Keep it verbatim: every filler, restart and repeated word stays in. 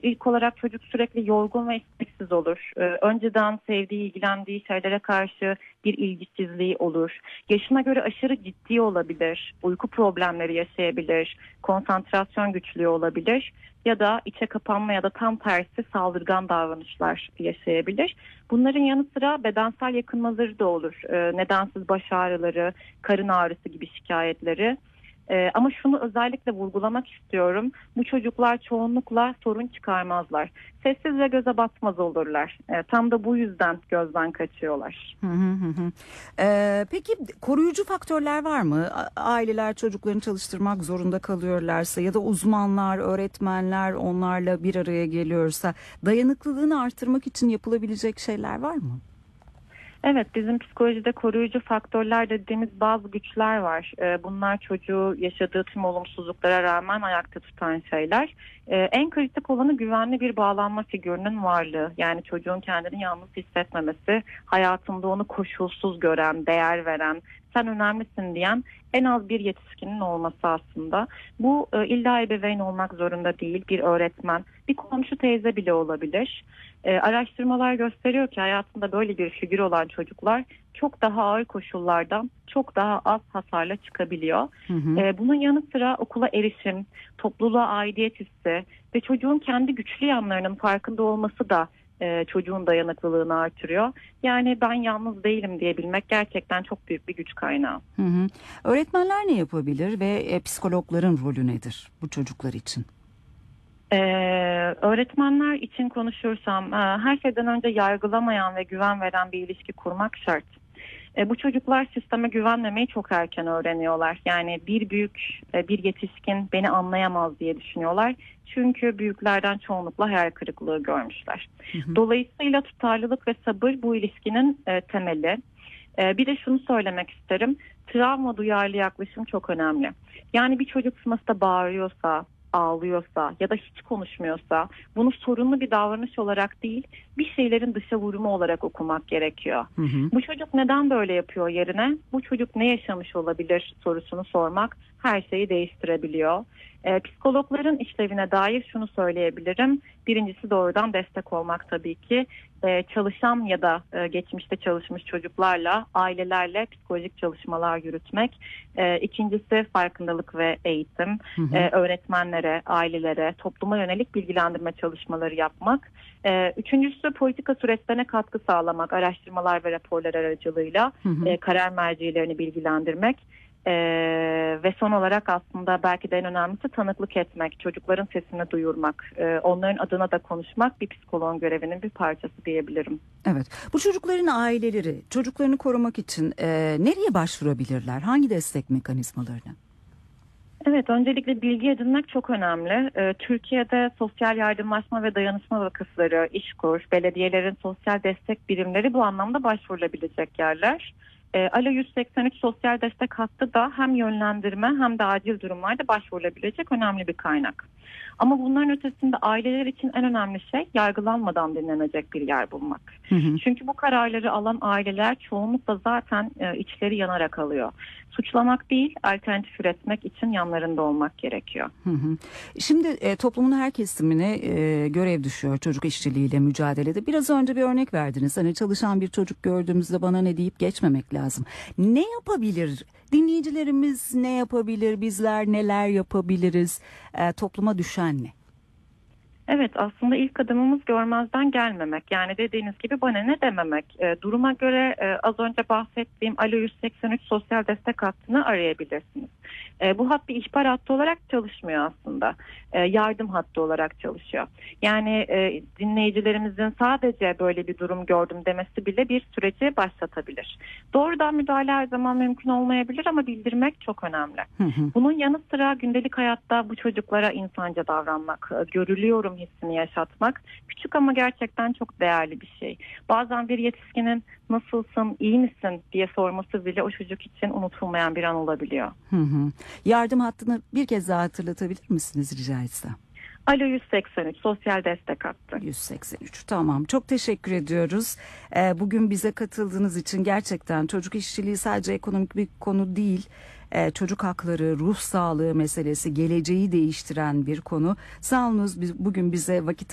ilk olarak çocuk sürekli yorgun ve isteksiz olur. Ee, önceden sevdiği, ilgilendiği şeylere karşı bir ilgisizliği olur. Yaşına göre aşırı ciddi olabilir. Uyku problemleri yaşayabilir. Konsantrasyon güçlüğü olabilir. Ya da içe kapanma ya da tam tersi saldırgan davranışlar yaşayabilir. Bunların yanı sıra bedensel yakınmaları da olur. Ee, nedensiz baş ağrıları, karın ağrısı gibi şikayetleri. Ee, ama şunu özellikle vurgulamak istiyorum. Bu çocuklar çoğunlukla sorun çıkarmazlar. Sessiz ve göze batmaz olurlar. Ee, tam da bu yüzden gözden kaçıyorlar. Hı hı hı. Ee, peki koruyucu faktörler var mı? A- Aileler çocuklarını çalıştırmak zorunda kalıyorlarsa ya da uzmanlar, öğretmenler onlarla bir araya geliyorsa dayanıklılığını artırmak için yapılabilecek şeyler var mı? Evet, bizim psikolojide koruyucu faktörler dediğimiz bazı güçler var. Ee, bunlar çocuğu yaşadığı tüm olumsuzluklara rağmen ayakta tutan şeyler. Ee, en kritik olanı güvenli bir bağlanma figürünün varlığı. Yani çocuğun kendini yalnız hissetmemesi, hayatında onu koşulsuz gören, değer veren, sen önemlisin diyen en az bir yetişkinin olması aslında. Bu e, illa ebeveyn olmak zorunda değil, bir öğretmen, bir komşu teyze bile olabilir. E, araştırmalar gösteriyor ki hayatında böyle bir figür olan çocuklar çok daha ağır koşullardan çok daha az hasarla çıkabiliyor. Hı hı. E, bunun yanı sıra okula erişim, topluluğa aidiyet hissi ve çocuğun kendi güçlü yanlarının farkında olması da e, çocuğun dayanıklılığını artırıyor. Yani ben yalnız değilim diyebilmek gerçekten çok büyük bir güç kaynağı. Hı hı. Öğretmenler ne yapabilir ve e, psikologların rolü nedir bu çocuklar için? Ee, öğretmenler için konuşursam e, her şeyden önce yargılamayan ve güven veren bir ilişki kurmak şart. E, bu çocuklar sisteme güvenmemeyi çok erken öğreniyorlar. Yani bir büyük, e, bir yetişkin beni anlayamaz diye düşünüyorlar. Çünkü büyüklerden çoğunlukla hayal kırıklığı görmüşler. Hı hı. Dolayısıyla tutarlılık ve sabır bu ilişkinin e, temeli. E, bir de şunu söylemek isterim. Travma duyarlı yaklaşım çok önemli. Yani bir çocuk sınıfta bağırıyorsa, ağlıyorsa ya da hiç konuşmuyorsa bunu sorunlu bir davranış olarak değil bir şeylerin dışa vurumu olarak okumak gerekiyor. Hı hı. Bu çocuk neden böyle yapıyor yerine bu çocuk ne yaşamış olabilir sorusunu sormak her şeyi değiştirebiliyor. Ee, psikologların işlevine dair şunu söyleyebilirim. Birincisi doğrudan destek olmak tabii ki. Ee, çalışan ya da e, geçmişte çalışmış çocuklarla, ailelerle psikolojik çalışmalar yürütmek. Ee, ikincisi farkındalık ve eğitim. Hı hı. Ee, öğretmenlere, ailelere, topluma yönelik bilgilendirme çalışmaları yapmak. Ee, üçüncüsü politika süreçlerine katkı sağlamak, araştırmalar ve raporlar aracılığıyla Hı hı. e, karar mercilerini bilgilendirmek. Ee, ve son olarak aslında belki de en önemlisi tanıklık etmek, çocukların sesini duyurmak, ee, onların adına da konuşmak bir psikoloğun görevinin bir parçası diyebilirim. Evet. Bu çocukların aileleri çocuklarını korumak için e, nereye başvurabilirler? Hangi destek mekanizmalarına? Evet, öncelikle bilgi edinmek çok önemli. Ee, Türkiye'de sosyal yardımlaşma ve dayanışma vakıfları, İşkur, belediyelerin sosyal destek birimleri bu anlamda başvurulabilecek yerler. E, Alo yüz seksen üç sosyal destek hattı da hem yönlendirme hem de acil durumlarda başvurulabilecek önemli bir kaynak. Ama bunların ötesinde aileler için en önemli şey yargılanmadan dinlenecek bir yer bulmak. Hı hı. Çünkü bu kararları alan aileler çoğunlukla zaten e, içleri yanarak alıyor. Suçlamak değil, alternatif üretmek için yanlarında olmak gerekiyor. Hı hı. Şimdi e, toplumun her kesimine e, görev düşüyor çocuk işçiliğiyle mücadelede. Biraz önce bir örnek verdiniz. Hani çalışan bir çocuk gördüğümüzde bana ne deyip geçmemek lazım. Ne yapabilir? Dinleyicilerimiz ne yapabilir? Bizler neler yapabiliriz? E, topluma düşen ne? Evet, aslında ilk adımımız görmezden gelmemek. Yani dediğiniz gibi bana ne dememek. E, duruma göre e, az önce bahsettiğim Alo yüz seksen üç sosyal destek hattını arayabilirsiniz. E, bu hat bir ihbar hattı olarak çalışmıyor aslında. E, yardım hattı olarak çalışıyor. Yani e, dinleyicilerimizin sadece böyle bir durum gördüm demesi bile bir süreci başlatabilir. Doğrudan müdahale her zaman mümkün olmayabilir ama bildirmek çok önemli. Hı hı. Bunun yanı sıra gündelik hayatta bu çocuklara insanca davranmak, e, görülüyorum hissini yaşatmak küçük ama gerçekten çok değerli bir şey. Bazen bir yetişkinin nasılsın, iyi misin diye sorması bile o çocuk için unutulmayan bir an olabiliyor. Hı hı. Yardım hattını bir kez daha hatırlatabilir misiniz rica etsem? Alo yüz seksen üç sosyal destek hattı. yüz seksen üç tamam, çok teşekkür ediyoruz. Ee, bugün bize katıldığınız için gerçekten çocuk işçiliği sadece ekonomik bir konu değil. Ee, çocuk hakları, ruh sağlığı meselesi, geleceği değiştiren bir konu. Sağ olunuz bugün bize vakit